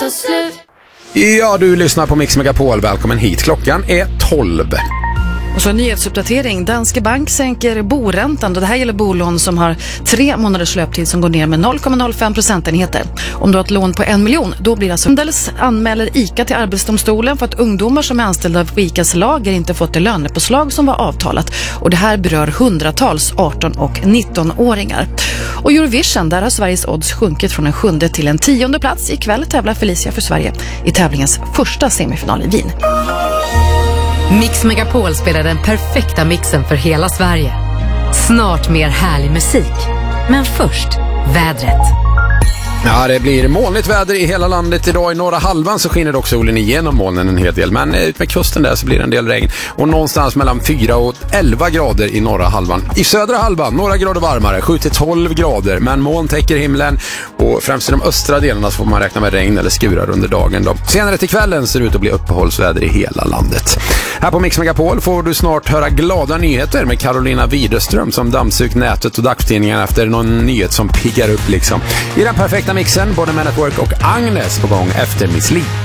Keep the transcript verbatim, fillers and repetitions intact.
ta slut. Ja, du lyssnar på Mix Megapol. Välkommen hit. Klockan är tolv. Och så en nyhetsuppdatering. Danske Bank sänker boräntan och det här gäller bolån som har tre månaders löptid som går ner med noll komma noll fem procentenheter. Om du har ett lån på en miljon, då blir det alltså Handels anmäler ICA till Arbetsdomstolen för att ungdomar som är anställda på ICAs lager inte fått det lönepåslag som var avtalat. Och det här berör hundratals arton- och nitton-åringar. Och Eurovision, där har Sveriges odds sjunkit från en sjunde till en tionde plats. Ikväll tävlar Felicia för Sverige i tävlingens första semifinal i Wien. Mix Megapol spelar den perfekta mixen för hela Sverige. Snart mer härlig musik. Men först, vädret. Ja, det blir molnigt väder i hela landet idag. I norra halvan så skiner det också solen igenom molnen en hel del. Men ut med kusten där så blir det en del regn. Och någonstans mellan fyra och elva grader i norra halvan. I södra halvan, några grader varmare, sju till tolv grader. Men moln täcker himlen. Och främst i de östra delarna så får man räkna med regn eller skurar under dagen då. Senare till kvällen ser det ut att bli uppehållsväder i hela landet. Här på Mix Megapol får du snart höra glada nyheter med Carolina Widerström som dammsugt nätet och dagstidningarna efter någon nyhet som piggar upp liksom. I den perfekta mixen, både Men at Work och Agnes på gång efter Miss Li.